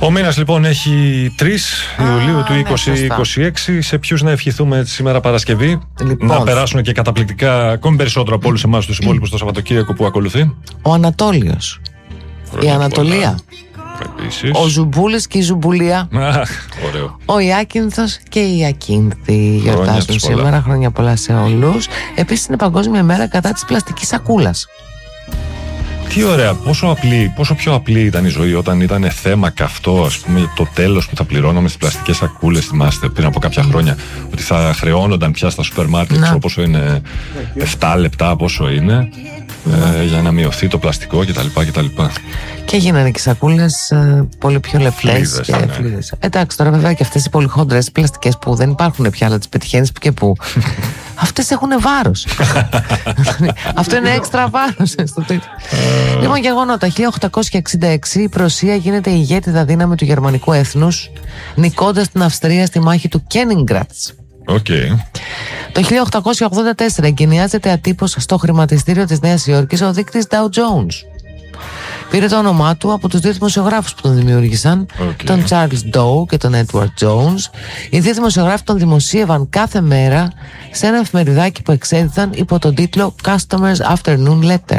Ο μήνας λοιπόν έχει 3 Ιουλίου του 2026. Σε ποιους να ευχηθούμε σήμερα Παρασκευή? Λοιπόν. Να περάσουν και καταπληκτικά, ακόμη περισσότερο από όλους εμάς τους υπόλοιπους το Σαββατοκύριακο που ακολουθεί. Ο Ανατόλιος. Η Ανατολία. Επίσης. Ο Ζουμπούλης και η Ζουμπουλία. Ωραίο. Ο Ιάκυνθος και η Ιακίνθη γιορτάζουν σήμερα. Χρόνια πολλά σε όλους. Επίσης είναι Παγκόσμια ημέρα κατά της πλαστικής σακούλας. Τι ωραία, πόσο πιο απλή ήταν η ζωή όταν ήταν θέμα καυτό, ας πούμε, το τέλος που θα πληρώναμε στις πλαστικές σακούλες. Θυμάστε πριν από κάποια χρόνια ότι θα χρεώνονταν πια στα σούπερ μάρκετ, ξέρω πόσο είναι, 7 λεπτά πόσο είναι, για να μειωθεί το πλαστικό κτλ. Και γίνανε και σακούλες πολύ πιο λεπτές και φλίδες. Εντάξει, τώρα βέβαια και αυτές οι πολύ χοντρές πλαστικές που δεν υπάρχουν πια, αλλά τις πετυχαίνεις που και που. Αυτές έχουν βάρος. Αυτό είναι έξτρα βάρος στο τίτλο. Λοιπόν, γεγονότα. 1866 η Πρωσία γίνεται η ηγέτιδα δύναμη του γερμανικού έθνους, νικώντας την Αυστρία στη μάχη του Κένιγκρατς. Το 1884 εγκαινιάζεται ατύπως στο χρηματιστήριο της Νέας Υόρκης ο δείκτης Dow Jones. Πήρε το όνομά του από τους δύο δημοσιογράφους που τον δημιούργησαν, τον Charles Dow και τον Edward Jones. Οι δύο δημοσιογράφοι τον δημοσίευαν κάθε μέρα σε ένα εφημεριδάκι που εξέδιδαν υπό τον τίτλο Customers Afternoon Letter.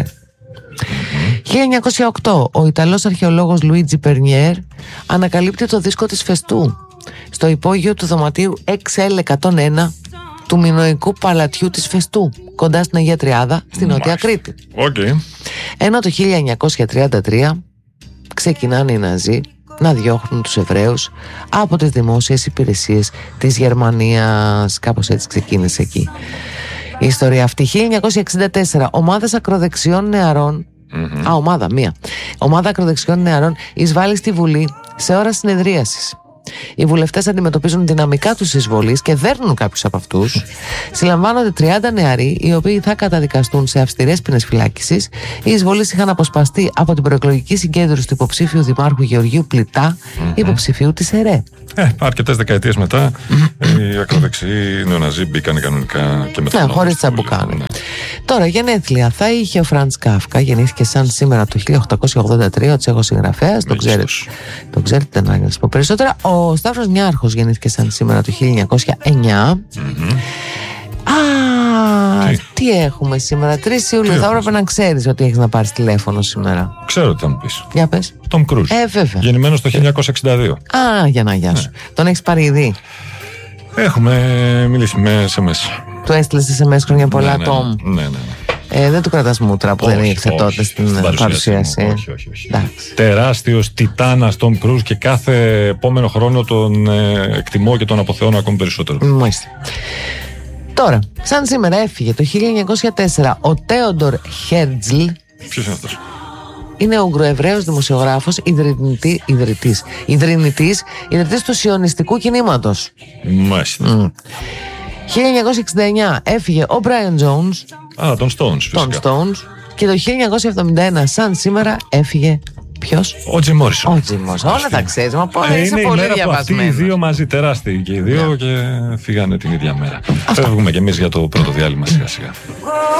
1908 ο Ιταλός αρχαιολόγος Luigi Pernier ανακαλύπτει το δίσκο της Φεστού στο υπόγειο του δωματίου XL101 του μινωικού παλατιού της Φεστού, κοντά στην Αγία Τριάδα, στην Νότια Κρήτη. Ενώ το 1933 ξεκινάνε οι Ναζί να διώχνουν τους Εβραίους από τις δημόσιες υπηρεσίες της Γερμανίας. Κάπως έτσι ξεκίνησε εκεί η ιστορία αυτή. 1964 ομάδες ακροδεξιών νεαρών, ομάδα ακροδεξιών νεαρών εισβάλλει στη Βουλή σε ώρα συνεδρίασης. Οι βουλευτές αντιμετωπίζουν δυναμικά τους εισβολείς και δέρνουν κάποιους από αυτούς. Συλλαμβάνονται 30 νεαροί, οι οποίοι θα καταδικαστούν σε αυστηρές ποινές φυλάκισης. Οι εισβολείς είχαν αποσπαστεί από την προεκλογική συγκέντρωση του υποψήφιου δημάρχου Γεωργίου Πλητά, υποψηφίου της ΕΡΕ. Αρκετές δεκαετίες μετά, οι ακροδεξιοί νεοναζί μπήκαν κανονικά και μετά. Χωρίς τσαμπουκάνι. Τώρα, γενέθλια θα είχε ο Φραντς Κάφκα, γεννήθηκε σαν σήμερα το 1883, ο Τσέχος συγγραφέας. Τον ξέρετε, να σας πω περισσότερα. Ο Σταύρος Νιάρχος γεννήθηκε σαν σήμερα το 1909. Τι έχουμε σήμερα, 3 Ιουλίου. Θα έπρεπε να ξέρεις ότι έχεις να πάρεις τηλέφωνο σήμερα. Ξέρω τι θα μου πεις. Για πες. Τομ Κρούζ. Βέβαια. Γεννημένος το 1962. Για να γεια σου. Τον έχεις πάρει ήδη? Έχουμε μιλήσει με SMS. Του έστειλες SMS χρόνια πολλά, Τομ? Ναι. Δεν του κρατάς μούτρα που δεν ήρθε τότε στην παρουσίαση. Όχι. Τεράστιος τιτάνας Τομ Κρούζ και κάθε επόμενο χρόνο τον εκτιμώ και τον αποθεώνω ακόμη περισσότερο. Μάλιστα. Τώρα, σαν σήμερα έφυγε το 1904 ο Θέοντορ Χέρτζλ. Ποιος είναι αυτός? Είναι Ουγγροεβραίος δημοσιογράφος, ιδρυτής του σιωνιστικού κινήματος. Μάλιστα. 1969 έφυγε ο Μπράιαν Τζόουνς. Τον Stones φυσικά. Και το 1971 σαν σήμερα έφυγε ποιος? Ο Τζιμ Μόρισον. Όλα τα ξέρεις, μα είσαι πολύ διαβασμένος. Αυτοί οι δύο μαζί, τεράστιοι και οι δύο, και φύγανε την ίδια μέρα. Φεύγουμε κι εμείς για το πρώτο διάλειμμα σιγά σιγά.